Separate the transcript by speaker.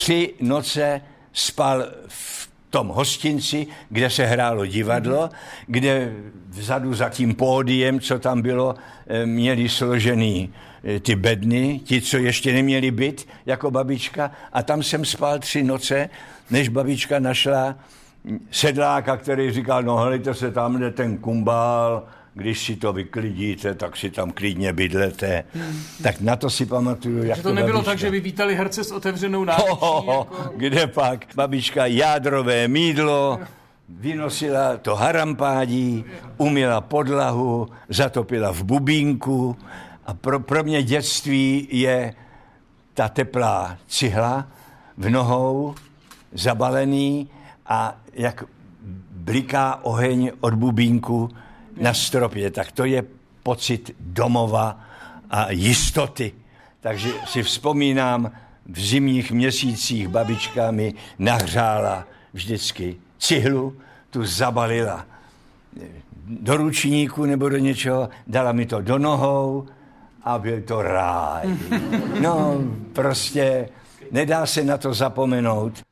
Speaker 1: 3 noce spal v tom hostinci, kde se hrálo divadlo, kde vzadu za tím pódiem, co tam bylo, měli složený ty bedny, ti, co ještě neměli byt, jako babička. A tam jsem spal 3 noce, než babička našla sedláka, který říkal, no helejte se, tamhle ten kumbál, když si to vyklidíte, tak si tam klidně bydlete. Tak na to si pamatuju, jak
Speaker 2: to nebylo
Speaker 1: babička.
Speaker 2: tak, že vy vítali herce s otevřenou náručí? Jako...
Speaker 1: Kde pak? Babička jádrové mýdlo, vynosila to harampádí, umyla podlahu, zatopila v bubínku a pro mě dětství je ta teplá cihla v nohou, zabalený a jak bliká oheň od bubínku na stropě, tak to je pocit domova a jistoty. Takže si vzpomínám, v zimních měsících babička mi nahřála vždycky cihlu, tu zabalila do ručníku nebo do něčeho, dala mi to do nohou a byl to ráj. No, prostě nedá se na to zapomenout.